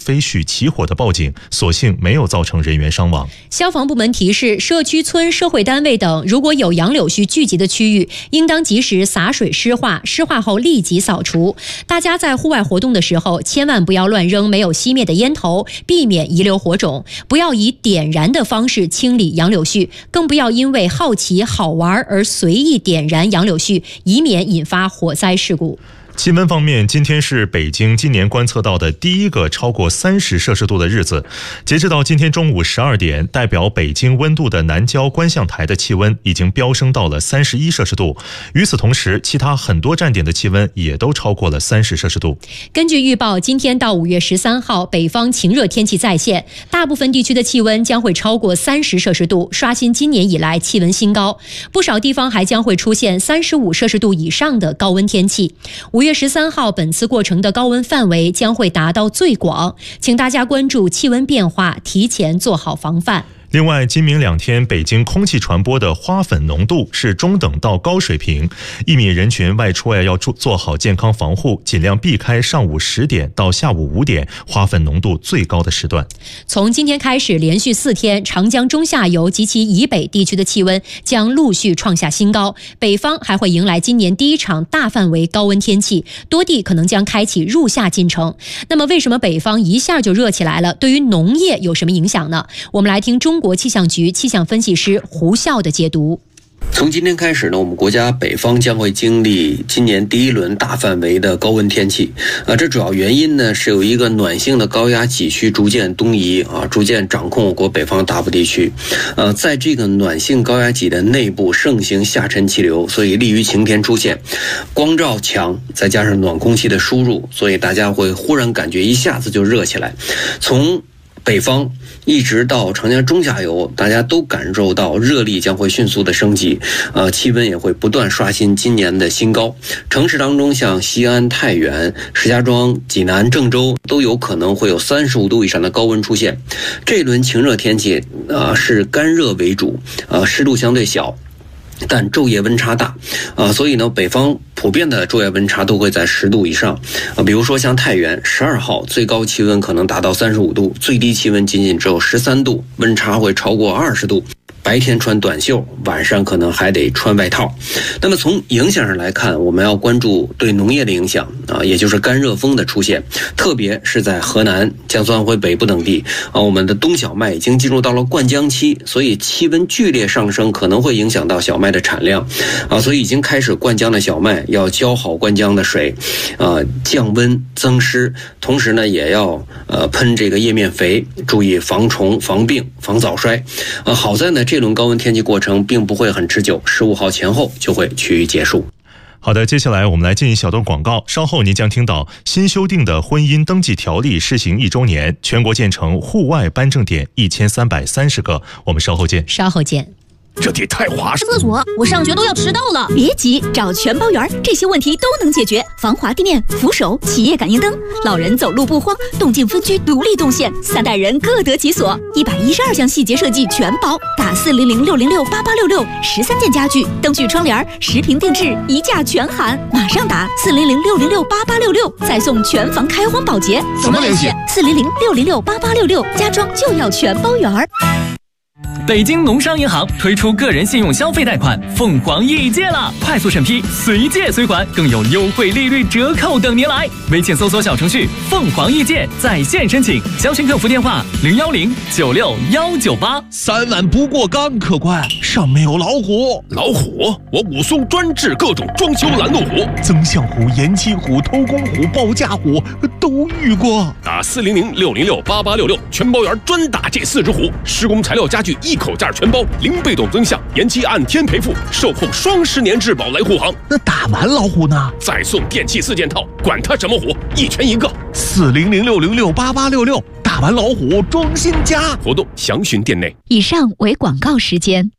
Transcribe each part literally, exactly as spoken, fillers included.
飞絮起火的报警，所幸没有造成人员伤亡。 消防部门提示，社区村、社会单位等如果有杨柳絮聚集的区域，应当及时洒水湿化，湿化后立即扫除。大家在户外活动的时候，千万不要乱扔没有熄灭的烟头，避免遗留火种。不要以点燃的方式清理杨柳絮，更不要因为好奇好玩而随意点燃杨柳絮，以免引发火灾事故。 气温方面，今天是北京今年观测到的第一个超过三十摄氏度的日子。截止到今天中午十二点，代表北京温度的南郊观象台的气温已经飙升到了三十一摄氏度。与此同时，其他很多站点的气温也都超过了三十摄氏度。 根据预报，今天到五月十三号，北方晴热天气再现，大部分地区的气温将会超过三十摄氏度，刷新今年以来气温新高。不少地方还将会出现三十五摄氏度以上的高温天气。五月十三号，本次过程的高温范围将会达到最广，请大家关注气温变化，提前做好防范。 另外，今明两天北京空气传播的花粉浓度是中等到高水平，一米人群外出呀要做好健康防护，尽量避开上午十点到下午五点花粉浓度最高的时段。 从今天开始，连续四天，长江中下游及其以北地区的气温将陆续创下新高，北方还会迎来今年第一场大范围高温天气，多地可能将开启入夏进程。那么，为什么北方一下就热起来了？对于农业有什么影响呢？我们来听中国气象局气象分析师胡笑的解读。 从今天开始呢，我们国家北方将会经历今年第一轮大范围的高温天气啊，这主要原因呢是有一个暖性的高压脊区逐渐东移啊，逐渐掌控我国北方大部地区。呃，在这个暖性高压脊的内部盛行下沉气流，所以利于晴天出现，光照强，再加上暖空气的输入，所以大家会忽然感觉一下子就热起来。从北方一直到长江中下游，大家都感受到热力将会迅速的升级，呃，气温也会不断刷新今年的新高。城市当中，像西安、太原、石家庄、济南、郑州都有可能会有三十五度以上的高温出现。这轮晴热天气，呃，是干热为主，呃，湿度相对小，但昼夜温差大，啊，所以呢，北方普遍的昼夜温差都会在十度以上，啊，比如说像太原十二号最高气温可能达到三十五度，最低气温仅仅只有十三度，温差会超过二十度。白天穿短袖，晚上可能还得穿外套。那么从影响上来看，我们要关注对农业的影响啊，也就是干热风的出现，特别是在河南、江苏、安徽北部等地啊，我们的冬小麦已经进入到了灌浆期，所以气温剧烈上升可能会影响到小麦的产量啊，所以已经开始灌浆的小麦要浇好灌浆的水，啊，降温增湿，同时呢也要呃喷这个叶面肥，注意防虫、防病、防早衰啊。好在呢，这轮高温天气过程并不会很持久，十五号前后就会趋于结束。 好的，接下来我们来进一小段广告，稍后您将听到新修订的婚姻登记条例施行一周年，全国建成户外颁证点一千三百三十个，我们稍后见。 稍后见。 这也太滑上厕所，我上学都要迟到了。 别急，找全包园，这些问题都能解决。防滑地面、扶手、企业感应灯，老人走路不慌，动静分区独立动线，三代人各得其所。一百一十二项细节设计全包，打四零零六零六八八六六，十三件家具、灯具、窗帘、十平定制，一价全含。马上打四零零六零六八八六六，再送全房开荒保洁。 怎么联系？ 四零零六零六八八六六，家装就要全包园。 北京农商银行推出个人信用消费贷款凤凰易借了，快速审批，随借随还，更有优惠利率折扣等您来。微信搜索小程序凤凰易借，在线申请，详询客服电话零幺零九六幺九八。 三万不过岗，客官上面有老虎。老虎？我武松专治各种装修拦路虎，增项虎、延期虎、偷工虎、报价虎都遇过。打四零零六零六八八六六，全包园专打这四只虎。施工材料家具一口价全包，零被动增项，延期按天赔付，受控双十年质保来护航。 那打完老虎呢？ 再送电器四件套，管他什么虎，一拳一个。 四零零六零六八八六六，打完老虎装新家。 活动详询店内。 以上为广告时间。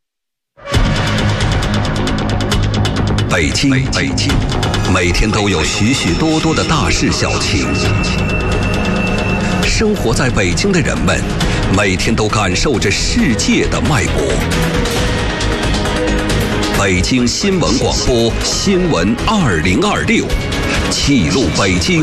北京，北京，每天都有许许多多的大事小情。生活在北京的人们，每天都感受着世界的脉搏。北京新闻广播新闻二零二六，记录北京